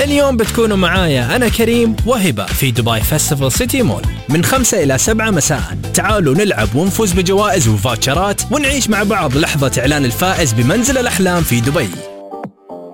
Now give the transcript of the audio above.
اليوم بتكونوا معايا أنا كريم وهبة في دبي فيستيفال سيتي مول من 5 إلى 7 مساء. تعالوا نلعب ونفوز بجوائز وفاوتشرات ونعيش مع بعض لحظة إعلان الفائز بمنزل الأحلام في دبي.